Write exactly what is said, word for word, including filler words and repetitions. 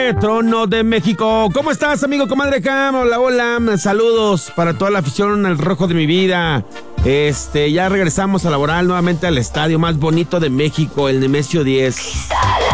Trono de México. ¿Cómo estás, amigo, comadre Cam? Hola, hola. Saludos para toda la afición al rojo de mi vida. Este, ya regresamos a laborar nuevamente al estadio más bonito de México, el Nemesio diez.